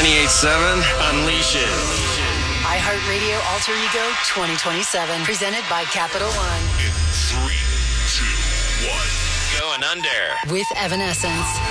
98.7, unleash it. iHeartRadio Alter Ego 2027, presented by Capital One. In 3, 2, 1. Going under. With Evanescence.